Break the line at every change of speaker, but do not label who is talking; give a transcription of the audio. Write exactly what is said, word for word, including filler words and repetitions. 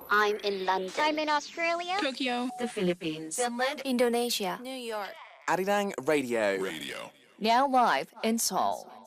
I'm in London.
I'm in Australia.
Tokyo.
The Philippines.
Finland.
Indonesia.
New York.
Arirang Radio.
Radio.
Now live in Seoul.